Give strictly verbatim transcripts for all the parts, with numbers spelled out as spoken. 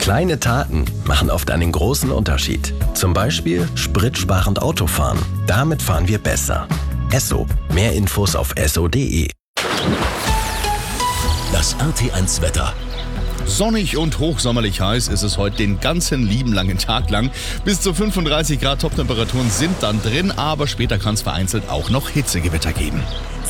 Kleine Taten machen oft einen großen Unterschied. Zum Beispiel spritsparend Autofahren. Damit fahren wir besser. Esso. Mehr Infos auf esso punkt de. Das R T eins Wetter. Sonnig und hochsommerlich heiß ist es heute den ganzen lieben langen Tag lang. Bis zu fünfunddreißig Grad Toptemperaturen sind dann drin, aber später kann es vereinzelt auch noch Hitzegewitter geben.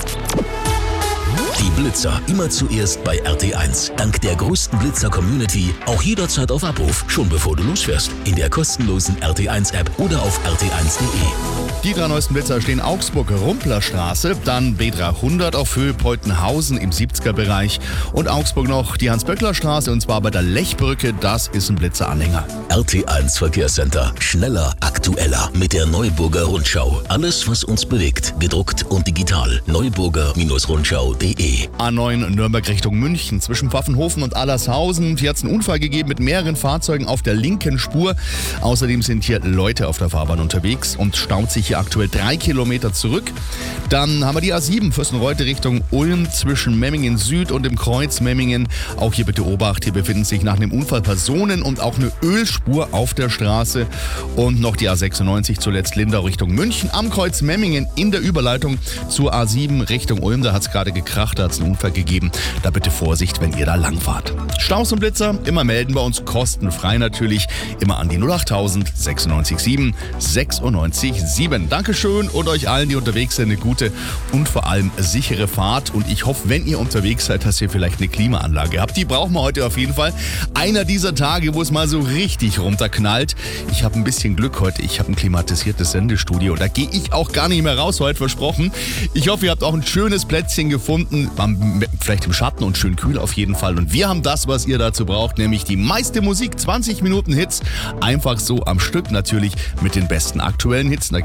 Die Blitzer immer zuerst bei R T eins. Dank der größten Blitzer-Community auch jederzeit auf Abruf, schon bevor du losfährst. In der kostenlosen R T eins App oder auf r t eins punkt de. Die drei neuesten Blitzer stehen Augsburg-Rumpler-Straße, dann B dreihundert auf Höhe Peutenhausen im siebziger Bereich und Augsburg noch die Hans-Böckler-Straße, und zwar bei der Lechbrücke. Das ist ein Blitzeranhänger. R T eins Verkehrscenter. Schneller, aktueller mit der Neuburger Rundschau. Alles, was uns bewegt, gedruckt und digital. neuburger Rundschau punkt de. A neun Nürnberg Richtung München zwischen Pfaffenhofen und Allershausen. Hier hat es einen Unfall gegeben mit mehreren Fahrzeugen auf der linken Spur. Außerdem sind hier Leute auf der Fahrbahn unterwegs und staut sich hier aktuell drei Kilometer zurück. Dann haben wir die A sieben Fürstenreute Richtung Ulm zwischen Memmingen Süd und dem Kreuz Memmingen. Auch hier bitte Obacht, hier befinden sich nach einem Unfall Personen und auch eine Ölspur auf der Straße. Und noch die A sechsundneunzig zuletzt Lindau Richtung München am Kreuz Memmingen in der Überleitung zur A sieben Richtung Ulm. Da hat es gerade gekracht, da hat es einen Unfall gegeben. Da bitte Vorsicht, wenn ihr da lang fahrt. Staus und Blitzer immer melden bei uns, kostenfrei natürlich. Immer an die null achttausend sechsundneunzig sieben sechsundneunzig sieben. Dankeschön und euch allen, die unterwegs sind, eine gute und vor allem sichere Fahrt. Und ich hoffe, wenn ihr unterwegs seid, dass ihr vielleicht eine Klimaanlage habt. Die brauchen wir heute auf jeden Fall. Einer dieser Tage, wo es mal so richtig runterknallt. Ich habe ein bisschen Glück heute. Ich habe ein klimatisiertes Sendestudio. Da gehe ich auch gar nicht mehr raus heute, versprochen. Ich hoffe, ihr habt auch ein schönes Plätzchen gefunden. Vielleicht im Schatten und schön kühl auf jeden Fall. Und wir haben das, was ihr dazu braucht, nämlich die meiste Musik, zwanzig Minuten Hits. Einfach so am Stück natürlich mit den besten aktuellen Hits.